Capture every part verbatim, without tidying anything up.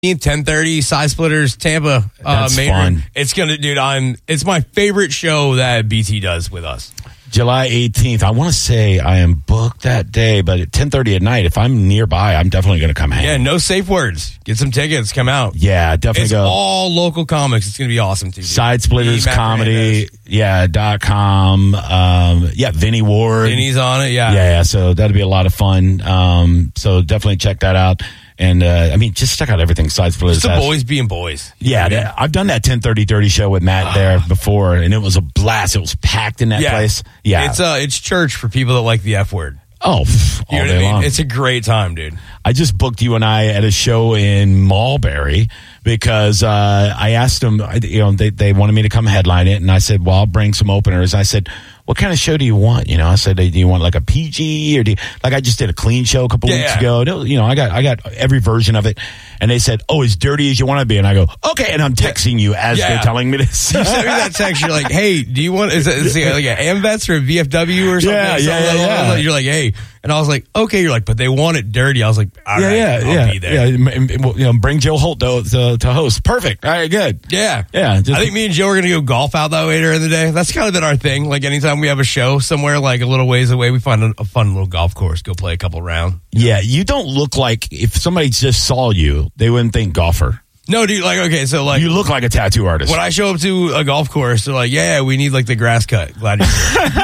ten thirty, Side Splitters, Tampa. Uh, That's Maynard. fun. It's gonna, dude. I'm. It's my favorite show that B T does with us. July eighteenth. I want to say I am booked that day, but at ten thirty at night, if I'm nearby, I'm definitely going to come hang. Yeah, no safe words. Get some tickets. Come out. Yeah, definitely It's go. all local comics. It's gonna be awesome too. Dude. Side Splitters Me, Matt Comedy. Hernandez. Yeah, dot com. Um, yeah, Vinny Ward. Vinny's on it. Yeah. Yeah, yeah. So that'll be a lot of fun. Um, so definitely check that out. And, uh, I mean, just check out everything Side Splitters Just the has. boys being boys. Yeah, that, I've done that ten thirty Dirty show with Matt there before, and it was a blast. It was packed in that Yeah. place. Yeah. It's uh, it's church for people that like the F word. oh, pff, all You know day what I mean? long. It's a great time, dude. I just booked you and I at a show in Mulberry because uh, I asked them, I- you know, they, they wanted me to come headline it, and I said, well, I'll bring some openers. I said, what kind of show do you want? You know, I said, do you want like a P G or do you, like I just did a clean show a couple Yeah, weeks yeah. ago. It was- You know, I got I got every version of it, and they said, oh, as dirty as you want to be, and I go, okay, and I'm texting you as Yeah. they're telling me this. You sent me that text. You're like, hey, do you want, is it, is it like an AmVets or a V F W or something? Yeah, yeah, Something yeah, like- yeah. You're like, hey. And I was like, okay. You're like, but they want it dirty. I was like, all yeah, right, yeah, I'll yeah, be there. yeah. M- m- well, You know, bring Joe Holt to, to, to host. Perfect. All right, good. Yeah. Yeah, just- I think me and Joe are going to go golf out that way later in the day. That's kind of been our thing. Like anytime we have a show somewhere like a little ways away, we find a, a fun little golf course, go play a couple rounds. Yeah, you don't look like if somebody just saw you, they wouldn't think golfer. No, dude, like, okay, so like. You look like a tattoo artist. When I show up to a golf course, they're like, yeah, yeah, we need like the grass cut. Glad you're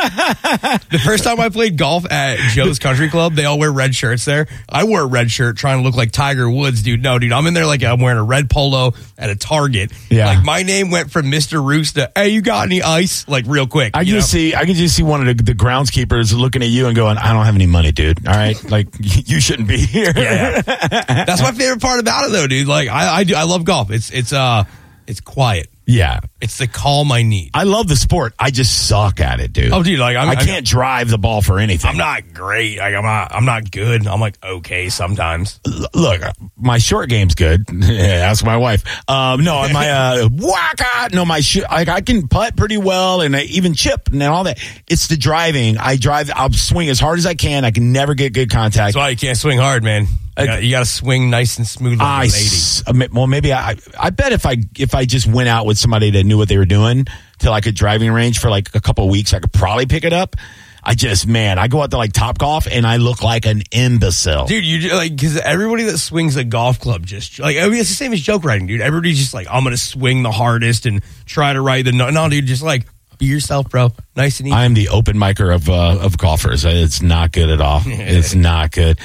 here. The first time I played golf at Joe's Country Club, they all wear red shirts there. I wore a red shirt trying to look like Tiger Woods, dude. No, dude, I'm in there like I'm wearing a red polo at a Target. Yeah. Like my name went from Mister Roos to, hey, you got any ice? Like real quick. I you can just know? see, I can just see one of the, the groundskeepers looking at you and going, "I don't have any money, dude. All right, like you shouldn't be here." Yeah, yeah. That's my favorite part about it, though, dude. Like I, I do, I love golf. It's, it's, uh, it's quiet. yeah. It's the calm I need. I love the sport. I just suck at it, dude. Oh, dude, like I'm, I can't drive the ball for anything. I'm not great. Like I'm not. I'm not good. I'm like okay sometimes. L- Look, my short game's good. Ask my wife. Um, no, my uh, waka. No, my sh- like I can putt pretty well, and I even chip and all that. It's the driving. I drive. I'll swing as hard as I can. I can never get good contact. That's why you can't swing hard, man. You gotta, you gotta swing nice and smooth like I a lady. s- well, maybe I. I bet if I if I just went out with somebody that knew what they were doing to like a driving range for like a couple of weeks, I could probably pick it up. I just man, I go out to like Top Golf and I look like an imbecile. Dude, you ju- like because everybody that swings a golf club just like I mean it's the same as joke riding, dude. Everybody's just like I'm gonna swing the hardest and try to ride the no, no dude. Just like be yourself, bro. Nice and easy. I am the open micer of uh, of golfers. It's not good at all. It's not good.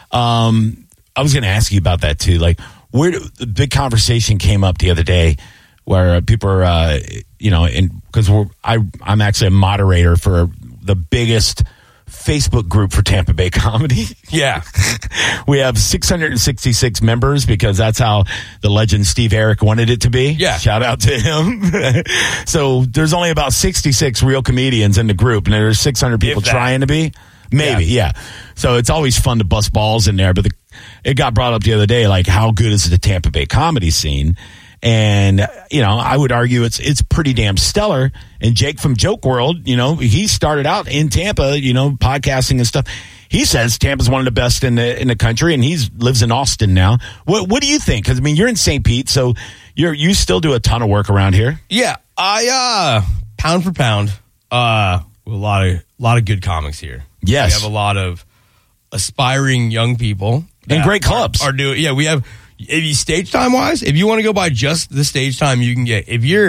Um, I was going to ask you about that too. Like, where do, the big conversation came up the other day, where uh, people are, uh, you know, because we're I I'm actually a moderator for the biggest Facebook group for Tampa Bay comedy. yeah, We have six hundred sixty-six members because that's how the legend Steve Eric wanted it to be. Yeah. Shout out to him. So there's only about sixty-six real comedians in the group, and there's six hundred people If that. trying to be. Maybe, yeah. So it's always fun to bust balls in there. But the, it got brought up the other day, like, how good is the Tampa Bay comedy scene? And, you know, I would argue it's it's pretty damn stellar. And Jake from Joke World, you know, he started out in Tampa, you know, podcasting and stuff. He says Tampa's one of the best in the in the country, and he lives in Austin now. What what do you think? Because, I mean, you're in Saint Pete, so you're you still do a ton of work around here. yeah. I uh pound for pound, uh, a lot of a lot of good comics here. Yes. We have a lot of aspiring young people And that great clubs. are, are doing. Yeah, we have. If you stage time wise, if you want to go by just the stage time you can get, if you're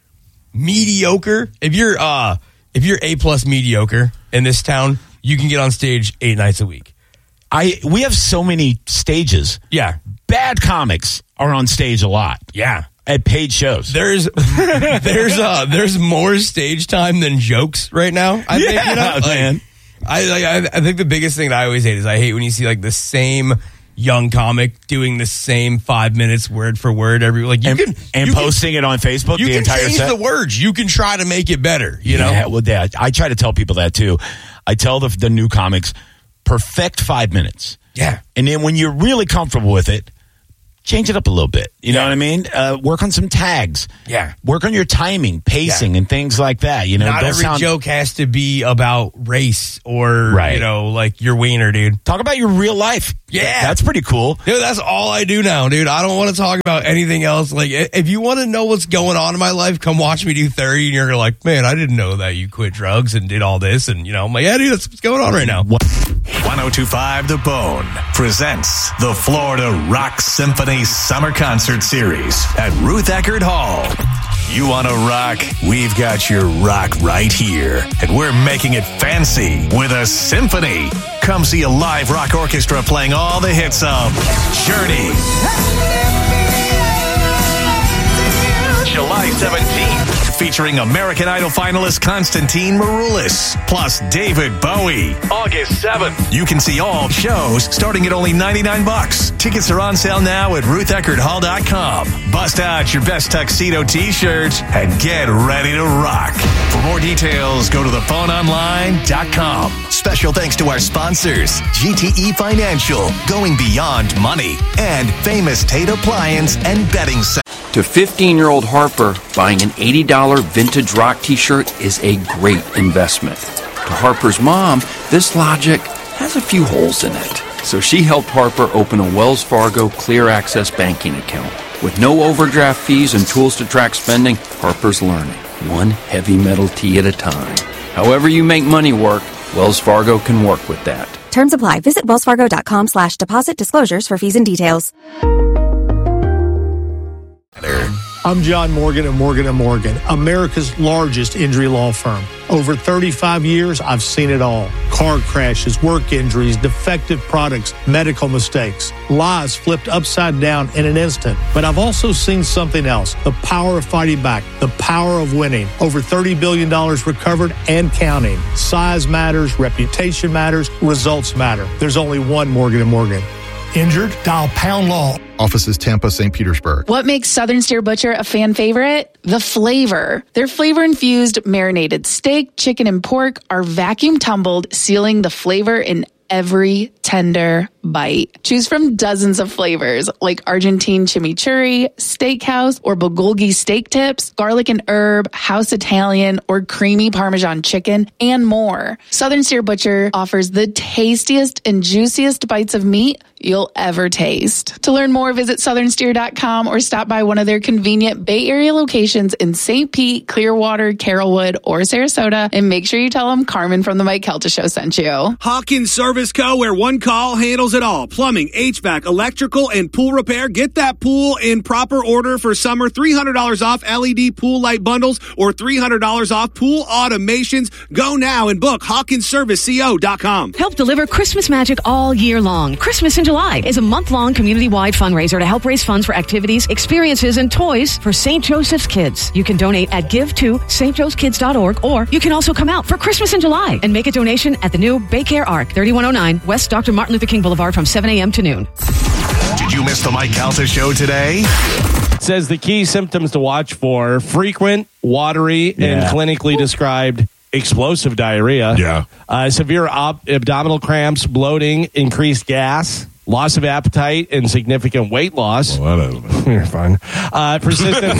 mediocre, if you're uh, if you're A plus mediocre in this town, you can get on stage eight nights a week. I we have so many stages. Yeah, Bad comics are on stage a lot yeah. at paid shows. There's there's uh there's more stage time than jokes right now. I think, you know? Yeah, Like, man. I like I, I think the biggest thing that I always hate is I hate when you see like the same young comic doing the same five minutes word for word every like you and, can and you posting it on Facebook can, you the can entire change set. the words. You can try to make it better. You know. Yeah, well, yeah, I try to tell people that too. I tell the the new comics, perfect five minutes, Yeah. and then when you're really comfortable with it, change it up a little bit. You yeah. know what I mean? Uh, work on some tags. Yeah. Work on your timing, pacing, yeah. and things like that. You know, not every sound... joke has to be about race or, right. you know, like your wiener, dude. Talk about your real life. Yeah. That's pretty cool. Dude, that's all I do now, dude. I don't want to talk about anything else. Like, if you want to know what's going on in my life, come watch me do thirty, and you're like, man, I didn't know that you quit drugs and did all this. And, you know, I'm like, yeah, dude, that's what's going on right now. one oh two point five The Bone presents the Florida Rock Symphony Summer Concert Series at Ruth Eckerd Hall. You want to rock? We've got your rock right here. And we're making it fancy with a symphony. Come see a live rock orchestra playing all the hits of Journey. July seventeenth, featuring American Idol finalist Constantine Maroulis, plus David Bowie. August seventh, you can see all shows starting at only ninety-nine bucks. Tickets are on sale now at ruth eckerd hall dot com. Bust out your best tuxedo t-shirts and get ready to rock. For more details, go to the phone online dot com. Special thanks to our sponsors, G T E Financial, going beyond money, and Famous Tate Appliance and Bedding Center. To fifteen-year-old Harper, buying an eighty dollars vintage rock t-shirt is a great investment. To Harper's mom, this logic has a few holes in it. So she helped Harper open a Wells Fargo Clear Access banking account. With no overdraft fees and tools to track spending, Harper's learning, one heavy metal tee at a time. However you make money work, Wells Fargo can work with that. Terms apply. Visit wellsfargo.com slash deposit disclosures for fees and details. I'm John Morgan of Morgan and Morgan, America's largest injury law firm. Over thirty-five years, I've seen it all. Car crashes, work injuries, defective products, medical mistakes, lives flipped upside down in an instant. But I've also seen something else, the power of fighting back, the power of winning. Over thirty billion dollars recovered and counting. Size matters, reputation matters, results matter. There's only one Morgan and Morgan. Injured? Dial Pound Law. Offices Tampa, Saint Petersburg. What makes Southern Steer Butcher a fan favorite? The flavor. Their flavor-infused marinated steak, chicken, and pork are vacuum tumbled, sealing the flavor in every tender bite. Choose from dozens of flavors like Argentine chimichurri, steakhouse, or bulgogi steak tips, garlic and herb, house Italian, or creamy Parmesan chicken, and more. Southern Steer Butcher offers the tastiest and juiciest bites of meat you'll ever taste. To learn more, visit southern steer dot com or stop by one of their convenient Bay Area locations in Saint Pete, Clearwater, Carrollwood, or Sarasota, and make sure you tell them Carmen from the Mike Kelta Show sent you. Hawkins Service Co., where one call handles it all. Plumbing, H V A C, electrical, and pool repair. Get that pool in proper order for summer. three hundred dollars off L E D pool light bundles or three hundred dollars off pool automations. Go now and book hawkins service co dot com. Help deliver Christmas magic all year long. Christmas in July is a month-long community-wide fundraiser to help raise funds for activities, experiences, and toys for Saint Joseph's Kids. You can donate at give to st joes kids dot org, or you can also come out for Christmas in July and make a donation at the new Baycare Arc, thirty-one oh nine West Doctor Martin Luther King Boulevard from seven a.m. to noon. Did you miss the Mike Calta Show today? It says the key symptoms to watch for: frequent, watery, yeah. and clinically described explosive diarrhea. Yeah. Uh, severe ob- abdominal cramps, bloating, increased gas, loss of appetite, and significant weight loss. Well, I don't know. You're fine. Uh, persistent.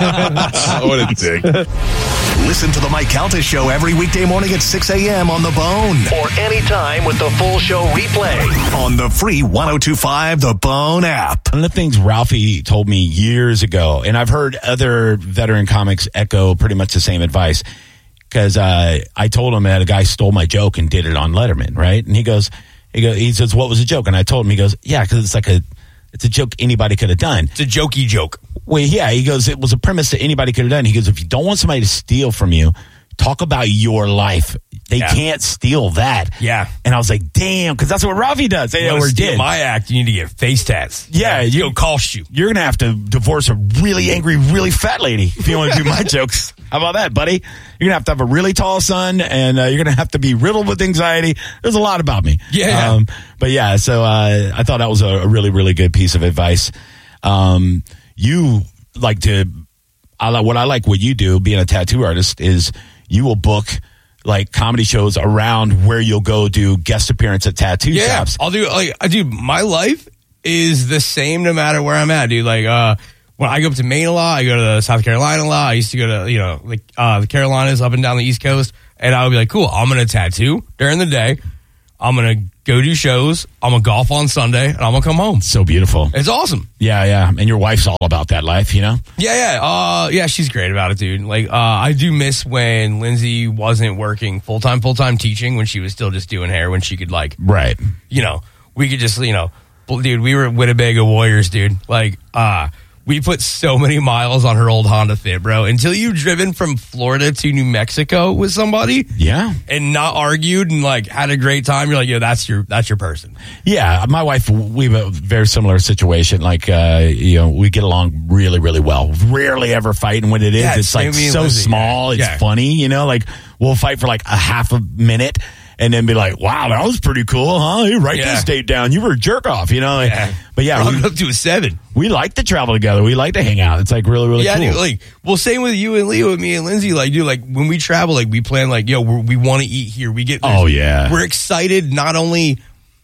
What a dick. Listen to the Mike Calta Show every weekday morning at six a.m. on The Bone, or anytime with the full show replay on the free one oh two point five The Bone app. One of the things Ralphie told me years ago, and I've heard other veteran comics echo pretty much the same advice, because uh, I told him that a guy stole my joke and did it on Letterman, right? And he goes, he goes, he says, "What was the joke?" And I told him, he goes, "Yeah, because it's like a, it's a joke anybody could have done. It's a jokey joke." Well, yeah, he goes, it was a premise that anybody could have done. He goes, if you don't want somebody to steal from you, talk about your life. They yeah. can't steal that. Yeah. And I was like, damn, because that's what Rafi does. You know, steal my act, you need to get face tats. Yeah. yeah it'll cost you. You're going to have to divorce a really angry, really fat lady if you want to do my jokes. How about that, buddy? You're going to have to have a really tall son, and uh, you're going to have to be riddled with anxiety. There's a lot about me. Yeah. Um, but yeah, so uh, I thought that was a, a really, really good piece of advice. Um, you like to, I like, what I like what you do, being a tattoo artist, is you will book like comedy shows around where you'll go do guest appearance at tattoo yeah, shops. I'll do, like, I do, my life is the same no matter where I'm at, dude. Like, uh, when I go up to Maine a lot, I go to South Carolina a lot. I used to go to, you know, like uh, the Carolinas up and down the East Coast. And I would be like, cool, I'm going to tattoo during the day. I'm going to go do shows. I'm going to golf on Sunday. And I'm going to come home. So beautiful. It's awesome. Yeah, yeah. And your wife's all about that life, you know? Yeah, yeah. Uh, yeah, she's great about it, dude. Like, uh, I do miss when Lindsay wasn't working full-time, full-time teaching, when she was still just doing hair, when she could, like, right. You know, we could just, you know, dude, we were Winnebago Warriors, dude. Like, uh, we put so many miles on her old Honda Fit, bro. Until you've driven from Florida to New Mexico with somebody, yeah, and not argued and like had a great time, you're like, yo, that's your that's your person. Yeah, my wife, we have a very similar situation. Like, uh, you know, we get along really, really well. Rarely ever fight, and when it is, Yeah, it's like so Lindsay, small. yeah. It's Yeah. funny, you know. Like, we'll fight for like a half a minute. And then be like, wow, that was pretty cool, huh? You write Yeah. this date down. You were a jerk off, you know? Like, Yeah. But yeah, Brought it we, up to a seven. we like to travel together. We like to hang out. It's like really, really Yeah, cool. dude, like, well, same with you and Leo, with me and Lindsay. Like, dude, like when we travel, like we plan, like, yo, we're, we want to eat here. We get, Oh, yeah. we're excited not only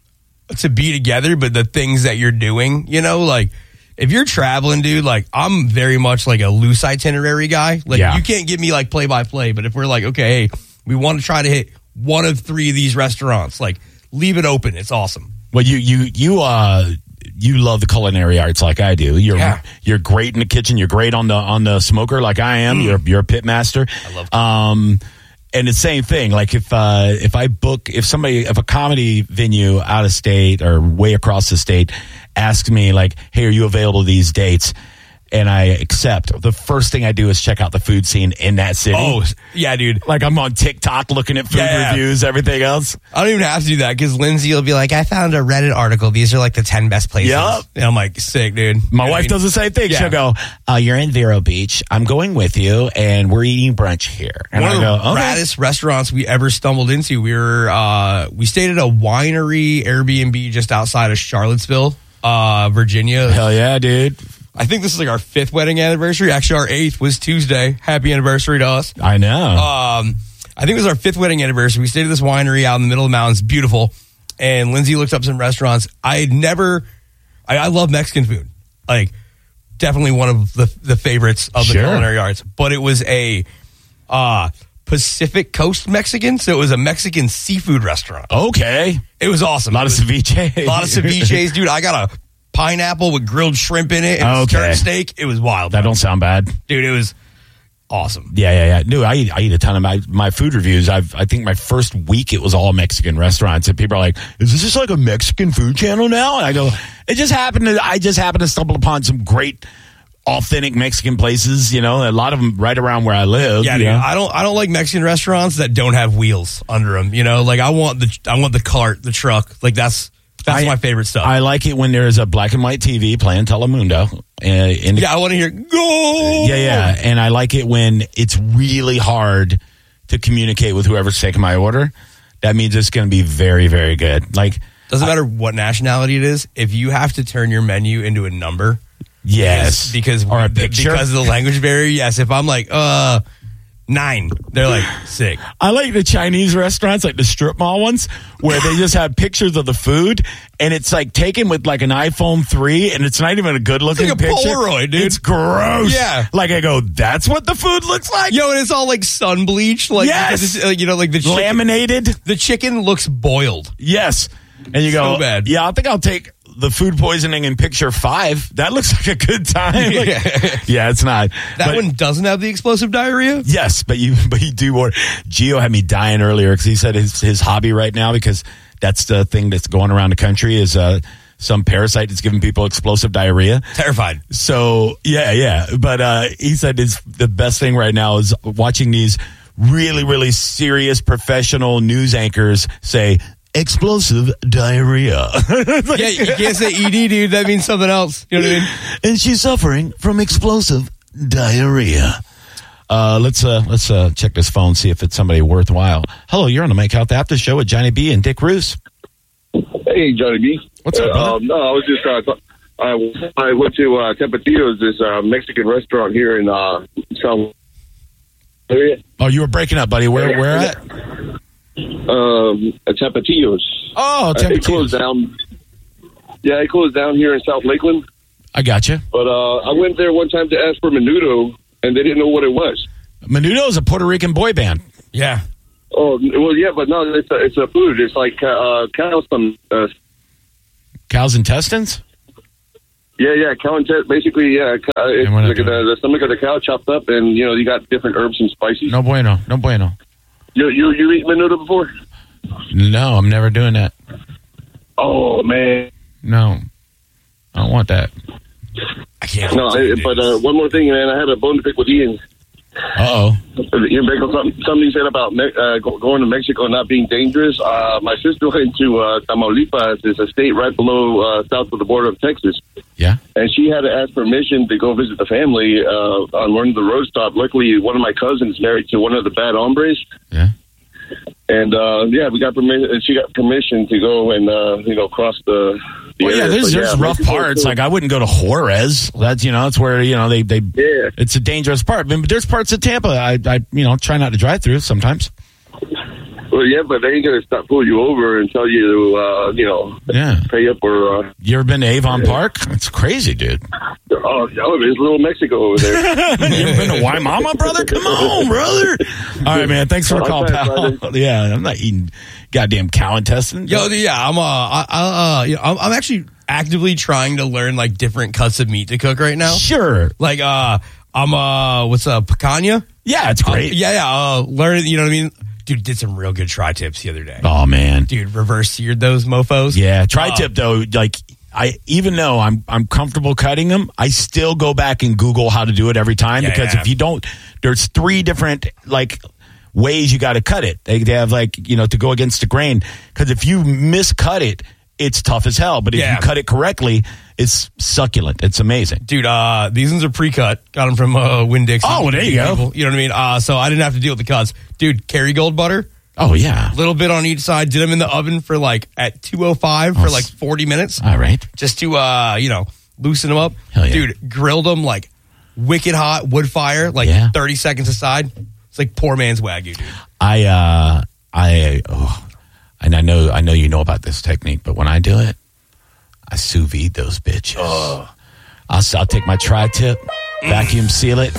to be together, but the things that you're doing. You know, like if you're traveling, dude, like I'm very much like a loose itinerary guy. Like Yeah. you can't give me like play by play, but if we're like, okay, hey, we want to try to hit one of three of these restaurants, like leave it open. It's awesome. Well, you you you uh you love the culinary arts like I do. You're Yeah. you're great in the kitchen. You're great on the on the smoker like I am. Mm. You're you're a pit master. I love Um, and the same thing. Like if uh if I book if somebody if a comedy venue out of state or way across the state asks me like, hey, are you available these dates? And I accept. The first thing I do is check out the food scene in that city. Oh, yeah, dude. Like I'm on TikTok looking at food Yeah, yeah. reviews, everything else. I don't even have to do that because Lindsay will be like, I found a Reddit article. These are like the ten best places. Yup. And I'm like, sick, dude. My You know wife what I mean? does the same thing. Yeah. She'll go, uh, you're in Vero Beach. I'm going with you, and we're eating brunch here. And One I of go, the okay. raddest restaurants we ever stumbled into. We were uh, we stayed at a winery Airbnb just outside of Charlottesville, uh, Virginia. Hell yeah, dude. I think this is like our fifth wedding anniversary. Actually, our eighth was Tuesday. Happy anniversary to us. I know. Um, I think it was our fifth wedding anniversary. We stayed at this winery out in the middle of the mountains. Beautiful. And Lindsay looked up some restaurants. I had never, I, I love Mexican food. Like, definitely one of the, the favorites of the Sure. culinary arts. But it was a uh, Pacific Coast Mexican. So it was a Mexican seafood restaurant. Okay. It was awesome. A lot of ceviche. A lot of ceviches. Dude, I got a pineapple with grilled shrimp in it and Okay. skirt steak. It was wild. That don't sound bad. Dude, it was awesome. Yeah, yeah, yeah. Dude, I eat, I eat a ton of my, my food reviews. I've, I think my first week it was all Mexican restaurants, and people are like, "Is this just like a Mexican food channel now?" And I go, "It just happened to. I just happened to stumble upon some great, authentic Mexican places. You know, a lot of them right around where I live. Yeah, you dude. know? I don't. I don't like Mexican restaurants that don't have wheels under them. You know, like I want the. I want the cart, the truck. Like that's that's I- my favorite stuff. I like it when there's a black and white T V playing Telemundo. Uh, in the, yeah, I want to hear go. yeah, yeah. And I like it when it's really hard to communicate with whoever's taking my order. That means it's going to be very, very good. Like, Doesn't matter what nationality it is. If you have to turn your menu into a number, yes, because or a the- picture. because of the language barrier. Yes, if I'm like uh nine, they're like sick. I like the Chinese restaurants, like the strip mall ones, where they just have pictures of the food, and it's like taken with like an iPhone three, and it's not even a good looking It's like a picture. Polaroid, dude. It's gross. Yeah. Like I go, that's what the food looks like. Yo, and it's all like sun bleached, like Yes! because it's, uh, you know, like the chicken, Laminated. the chicken looks boiled. Yes. And you go, So bad. yeah, I think I'll take the food poisoning in picture five. That looks like a good time. Like, Yeah. yeah, it's not. That But- one doesn't have the explosive diarrhea. Yes, but you but you do order. Gio had me dying earlier because he said his his hobby right now, because that's the thing that's going around the country, is uh some parasite that's giving people explosive diarrhea. Terrified. So yeah, yeah. But uh he said his the best thing right now is watching these really, really serious professional news anchors say explosive diarrhea. Yeah, you can't say E D, dude. That means something else. You know what I mean? And she's suffering from explosive diarrhea. Uh, let's uh, let's uh, check this phone, see if it's somebody worthwhile. Hello, you're on the Make Health After Show with Johnny B and Dick Roos. Hey, Johnny B. What's up, brother? Um, no, I was just, uh, I, I went to uh, Tapatio's, this uh, Mexican restaurant here in uh, South area. Oh, you were breaking up, buddy. Where where at? Um, at Tapatio's. Oh, Uh, It Tapatio's. closed down. Yeah, it closed down here in South Lakeland. I gotcha. But uh, I went there one time to ask for Menudo, and they didn't know what it was. Menudo is a Puerto Rican boy band. Yeah. Oh, well, yeah, but no, it's a, it's a food. It's like uh, cow some... Uh, Cow's intestines? Yeah, yeah, cow intestines. Basically, yeah, uh, it's like the, the stomach of the cow chopped up, and, you know, you got different herbs and spices. No bueno. No bueno. You, you, you eat Menudo before? No, I'm never doing that. Oh, man. No. I don't want that. I can't. No, I, but uh, one more thing, man. I had a bone to pick with Ian. Uh-oh. Ian Bagel, something, something he said about me- uh, going to Mexico not being dangerous. Uh, my sister went to uh, Tamaulipas. It's a state right below, uh, south of the border of Texas. Yeah. And she had to ask permission to go visit the family uh, on one of the road stops. Luckily, one of my cousins married to one of the bad hombres. Yeah. And, uh, yeah, we got permission. She got permission to go and, uh, you know, cross the... the well, yeah, area. there's, So, there's yeah, rough Mexico parts. too. Like, I wouldn't go to Juarez. That's, you know, it's where, you know, they, they, yeah. It's a dangerous part. But there's parts of Tampa I, I, you know, try not to drive through sometimes. Well, yeah, but they ain't going to stop pull you over and tell you to, uh, you know, Yeah. pay up or... Uh, You ever been to Avon Park? It's crazy, dude. oh, oh, there's little Mexico over there. You ever been to Waimama, brother? Come on, brother. All right, man. Thanks for the call, pal. Yeah, I'm not eating goddamn cow intestines. Yo, yeah, I'm uh, I, I, uh, you know, I'm, I'm actually actively trying to learn like different cuts of meat to cook right now. Sure. Like, uh, I'm uh, what's uh, picanha? Yeah, it's great. Uh, yeah, yeah. Uh, learn, you know what I mean? Dude, did some real good tri-tips the other day. Oh, man. Dude, reverse seared those mofos. Yeah, tri-tip, though, like, I even though I'm I'm comfortable cutting them, I still go back and Google how to do it every time Yeah, because yeah. if you don't, there's three different, like, ways you got to cut it. They, they have, like, you know, to go against the grain. Because if you miscut it, it's tough as hell. But if Yeah. you cut it correctly, it's succulent. It's amazing. Dude, uh, these ones are pre-cut. Got them from uh, Winn-Dixie. Oh, well, there you go. You know what I mean? Uh, so I didn't have to deal with the cuts. Dude, Kerrygold butter. Oh, yeah. A little bit on each side. Did them in the oven for like at two oh five for like forty minutes. All right. Just to, uh, you know, loosen them up. Hell yeah. Dude, grilled them like wicked hot wood fire, like Yeah. thirty seconds aside. It's like poor man's Wagyu, dude. I, uh, I, oh, and I know, I know you know about this technique, but when I do it, I sous vide those bitches. Oh. I'll, I'll take my tri-tip, vacuum seal it,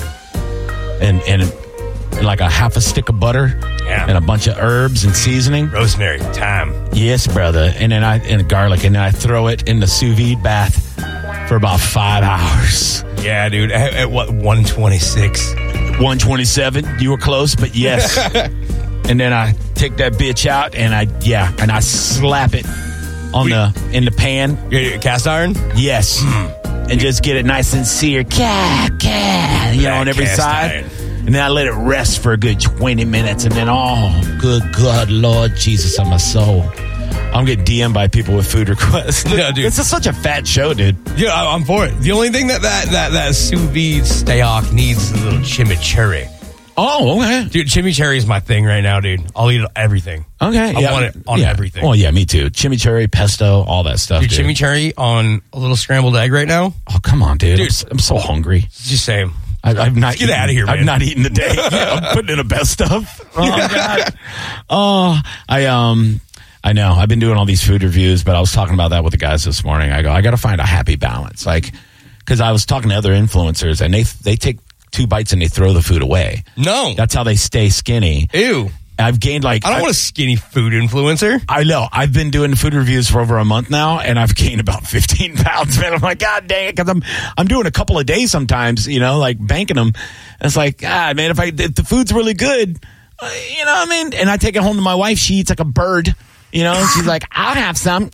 and, and, and like a half a stick of butter Yeah. and a bunch of herbs and seasoning. Rosemary, thyme. Yes, brother. And then I, and garlic, and then I throw it in the sous vide bath for about five hours. Yeah, dude. At, at what, one twenty-six? one twenty-seven. You were close, but yes. And then I take that bitch out, and I yeah, and I slap it on We- the in the pan. Yeah, cast iron? Yes, and just get it nice and seared, ca ca, you know, That on every cast side. iron. And then I let it rest for a good twenty minutes, and then oh, good God, Lord Jesus of my soul, I'm getting D M'd by people with food requests. Yeah, dude. This is such a fat show, dude. Yeah, I- I'm for it. The only thing that that that, that sous vide steak needs is a little chimichurri. Oh, okay. Dude, chimichurri is my thing right now, dude. I'll eat everything. Okay. I yeah. want it on yeah. everything. Oh, yeah, me too. Chimichurri, pesto, all that stuff, Dude, dude. chimichurri on a little scrambled egg right now? Oh, come on, dude. Dude. I'm, s- I'm so hungry. It's just saying. I, I've not Let's get eaten, outta here, I've man. not eaten today. Yeah, I'm putting in the best stuff. Oh, God. Oh, I, um... I know. I've been doing all these food reviews, but I was talking about that with the guys this morning. I go, I got to find a happy balance. Like, because I was talking to other influencers, and they they take two bites and they throw the food away. No. That's how they stay skinny. Ew. I've gained like... I don't I- want a skinny food influencer. I know. I've been doing food reviews for over a month now, and I've gained about fifteen pounds, man. I'm like, God dang it, because I'm I'm doing a couple of days sometimes, you know, like banking them. And it's like, ah, man, if I if the food's really good, uh, you know what I mean? And I take it home to my wife. She eats like a bird, you know. And she's like, I'll have some.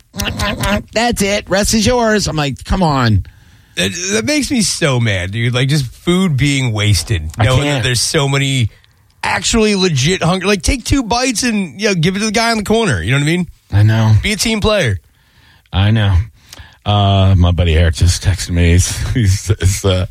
That's it. Rest is yours. I'm like, come on. That, that makes me so mad, dude. Like, just food being wasted. I Knowing can't. that there's so many actually legit hunger. Like, take two bites and, you know, give it to the guy in the corner. You know what I mean? I know. Be a team player. I know. Uh, my buddy Eric just texted me. He's, he says, uh,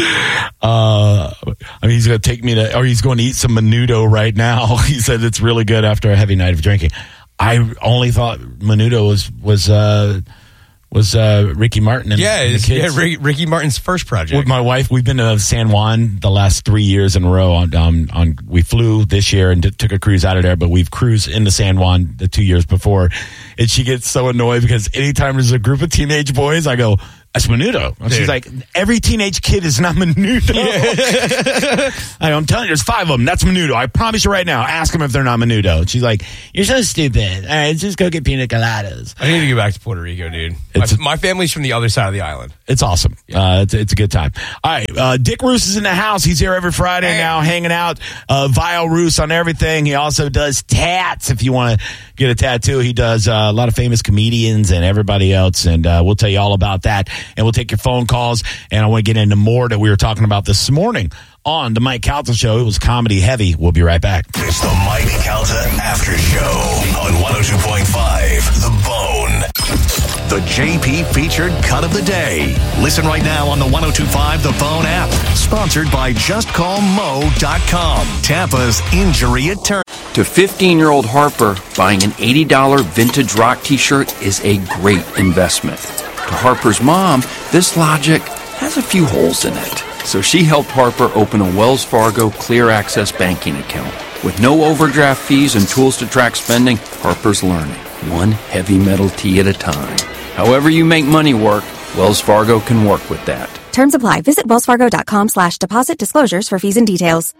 uh, I mean, he's going to take me to, or he's going to eat some menudo right now. He said it's really good after a heavy night of drinking. I only thought menudo was, was, uh, was uh, Ricky Martin and, yeah, and the it's, kids. yeah, Ricky, Ricky Martin's first project. With my wife, we've been to San Juan the last three years in a row. On, um, on we flew this year and did, took a cruise out of there, but we've cruised into San Juan the two years before. And she gets so annoyed because anytime there's a group of teenage boys, I go, that's Menudo. And she's like, every teenage kid is not Menudo. Yeah. I, I'm telling you, there's five of them. That's Menudo. I promise you right now. Ask them if they're not Menudo. And she's like, you're so stupid. All right, just go get pina coladas. I need to get back to Puerto Rico, dude. My, my family's from the other side of the island. It's awesome. Yeah. Uh, it's, it's a good time. All right. Uh, Dick Roos is in the house. He's here every Friday hey. now, hanging out. Uh, Vile Roos on everything. He also does tats. If you want to get a tattoo, he does uh, a lot of famous comedians and everybody else. And uh, we'll tell you all about that. And we'll take your phone calls. And I want to get into more that we were talking about this morning on the Mike Calta Show. It was comedy heavy. We'll be right back. It's the Mike Calta After Show on one oh two point five The Bone. The J P featured cut of the day. Listen right now on the one oh two point five The Bone app. Sponsored by just call mo dot com. Tampa's injury attorney. To fifteen-year-old Harper, buying an eighty dollars vintage rock t-shirt is a great investment. To Harper's mom, this logic has a few holes in it. So she helped Harper open a Wells Fargo Clear Access banking account. With no overdraft fees and tools to track spending, Harper's learning, one heavy metal tee at a time. However you make money work, Wells Fargo can work with that. Terms apply. Visit wellsfargo.com slash deposit disclosures for fees and details.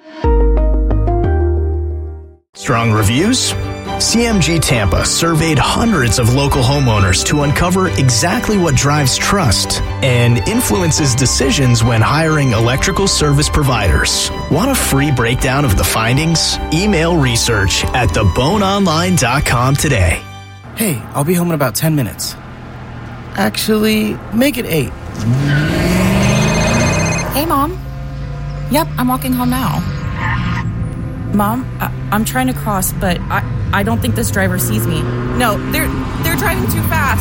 Strong reviews? C M G Tampa surveyed hundreds of local homeowners to uncover exactly what drives trust and influences decisions when hiring electrical service providers. Want a free breakdown of the findings? Email research at the bone online dot com today. Hey, I'll be home in about ten minutes. Actually, make it eight. Hey, Mom. Yep, I'm walking home now. Mom, I- I'm trying to cross, but I, I don't think this driver sees me. No, they're they're driving too fast.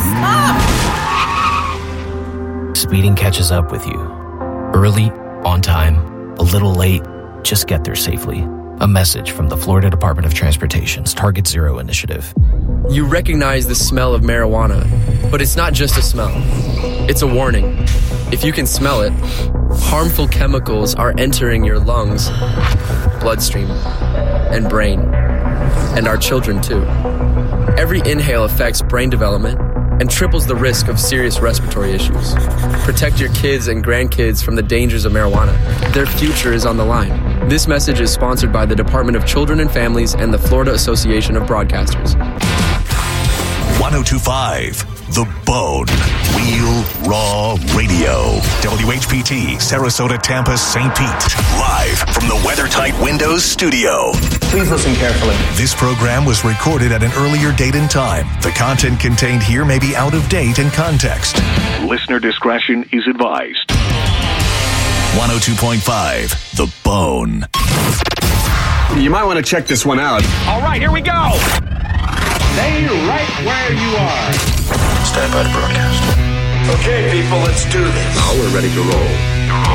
Mom! Speeding catches up with you. Early, on time, a little late, just get there safely. A message from the Florida Department of Transportation's Target Zero initiative. You recognize the smell of marijuana, but it's not just a smell. It's a warning. If you can smell it, harmful chemicals are entering your lungs, bloodstream, and brain, and our children too. Every inhale affects brain development and triples the risk of serious respiratory issues. Protect your kids and grandkids from the dangers of marijuana. Their future is on the line. This message is sponsored by the Department of Children and Families and the Florida Association of Broadcasters. one oh two point five The Bone. Real Raw Radio. W H P T, Sarasota, Tampa, Saint Pete. Live from the WeatherTight Windows studio. Please listen carefully. This program was recorded at an earlier date and time. The content contained here may be out of date in context. Listener discretion is advised. one oh two point five The Bone. You might want to check this one out. All right, here we go. Stay right where you are. Stand by to broadcast. Okay, people, let's do this. Now we're ready to roll.